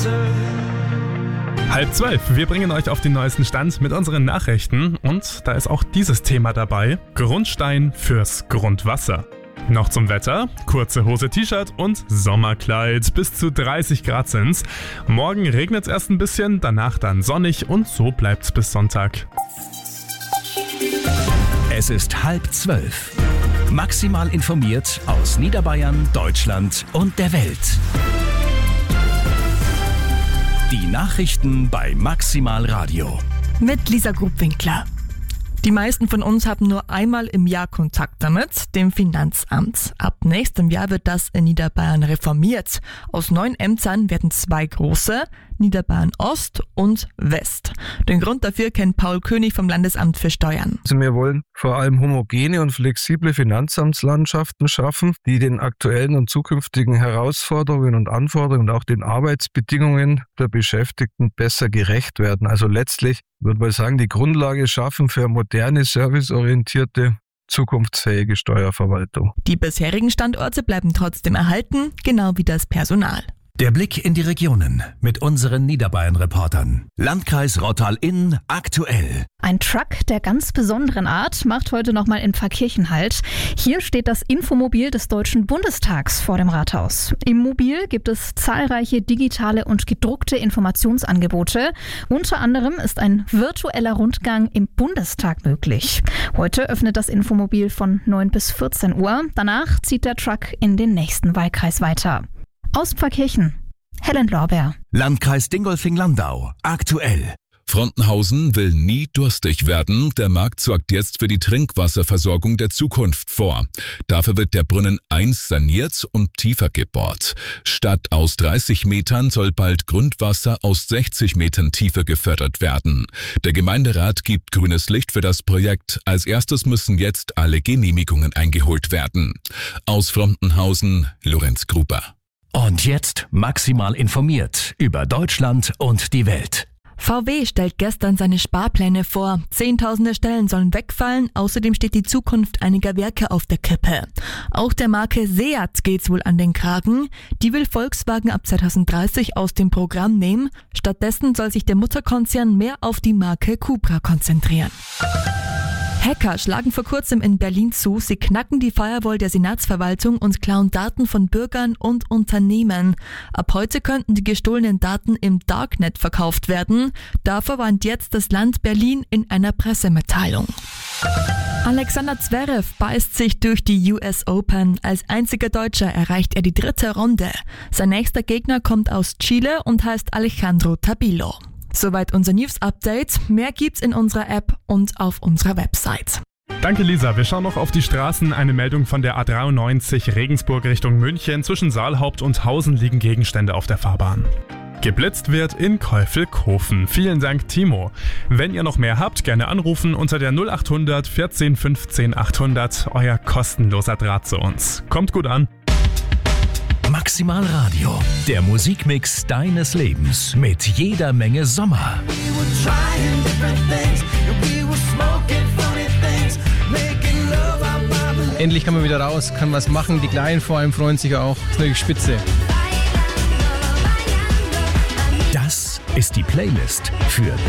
11:30. Wir bringen euch auf den neuesten Stand mit unseren Nachrichten und da ist auch dieses Thema dabei: Grundstein fürs Grundwasser. Noch zum Wetter: kurze Hose, T-Shirt und Sommerkleid. Bis zu 30 Grad sind's. Morgen regnet es erst ein bisschen, danach dann sonnig und so bleibt's bis Sonntag. Es ist 11:30. Maximal informiert aus Niederbayern, Deutschland und der Welt. Die Nachrichten bei Maximal Radio. Mit Lisa Grubwinkler. Die meisten von uns haben nur einmal im Jahr Kontakt damit, dem Finanzamt. Ab nächstem Jahr wird das in Niederbayern reformiert. Aus 9 Ämtern werden 2 große, Niederbayern Ost und West. Den Grund dafür kennt Paul König vom Landesamt für Steuern. Also wir wollen vor allem homogene und flexible Finanzamtslandschaften schaffen, die den aktuellen und zukünftigen Herausforderungen und Anforderungen und auch den Arbeitsbedingungen der Beschäftigten besser gerecht werden. Also letztlich würde man sagen, die Grundlage schaffen für moderne, serviceorientierte, zukunftsfähige Steuerverwaltung. Die bisherigen Standorte bleiben trotzdem erhalten, genau wie das Personal. Der Blick in die Regionen mit unseren Niederbayern-Reportern. Landkreis Rottal-Inn aktuell. Ein Truck der ganz besonderen Art macht heute nochmal in Pfarrkirchen Halt. Hier steht das Infomobil des Deutschen Bundestags vor dem Rathaus. Im Mobil gibt es zahlreiche digitale und gedruckte Informationsangebote. Unter anderem ist ein virtueller Rundgang im Bundestag möglich. Heute öffnet das Infomobil von 9 bis 14 Uhr. Danach zieht der Truck in den nächsten Wahlkreis weiter. Aus Pfarrkirchen, Helen Lorbeer. Landkreis Dingolfing-Landau aktuell. Frontenhausen will nie durstig werden. Der Markt sorgt jetzt für die Trinkwasserversorgung der Zukunft vor. Dafür wird der Brunnen 1 saniert und tiefer gebohrt. Statt aus 30 Metern soll bald Grundwasser aus 60 Metern Tiefe gefördert werden. Der Gemeinderat gibt grünes Licht für das Projekt. Als erstes müssen jetzt alle Genehmigungen eingeholt werden. Aus Frontenhausen, Lorenz Gruber. Und jetzt maximal informiert über Deutschland und die Welt. VW stellt gestern seine Sparpläne vor. Zehntausende Stellen sollen wegfallen, außerdem steht die Zukunft einiger Werke auf der Kippe. Auch der Marke Seat geht's wohl an den Kragen. Die will Volkswagen ab 2030 aus dem Programm nehmen. Stattdessen soll sich der Mutterkonzern mehr auf die Marke Cupra konzentrieren. Hacker schlagen vor kurzem in Berlin zu. Sie knacken die Firewall der Senatsverwaltung und klauen Daten von Bürgern und Unternehmen. Ab heute könnten die gestohlenen Daten im Darknet verkauft werden. Davor warnt jetzt das Land Berlin in einer Pressemitteilung. Alexander Zverev beißt sich durch die US Open. Als einziger Deutscher erreicht er die 3. Runde. Sein nächster Gegner kommt aus Chile und heißt Alejandro Tabilo. Soweit unser News-Update. Mehr gibt's in unserer App und auf unserer Website. Danke Lisa, wir schauen noch auf die Straßen. Eine Meldung von der A93 Regensburg Richtung München. Zwischen Saalhaupt und Hausen liegen Gegenstände auf der Fahrbahn. Geblitzt wird in Käufelkofen. Vielen Dank, Timo. Wenn ihr noch mehr habt, gerne anrufen unter der 0800 14 15 800. Euer kostenloser Draht zu uns. Kommt gut an. Maximal Radio, der Musikmix deines Lebens mit jeder Menge Sommer. Endlich kann man wieder raus, kann was machen. Die Kleinen vor allem freuen sich auch. Das ist natürlich spitze. Das ist die Playlist für